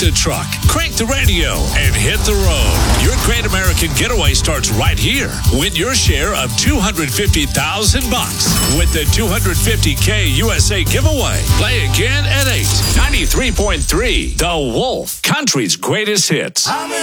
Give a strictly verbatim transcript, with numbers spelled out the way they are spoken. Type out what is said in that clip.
the truck, crank the radio, and hit the road. Your Great American Getaway starts right here. Win your share of two hundred fifty thousand bucks with the two hundred fifty K U S A giveaway. Play again at eight. ninety-three point three The Wolf, country's greatest hits.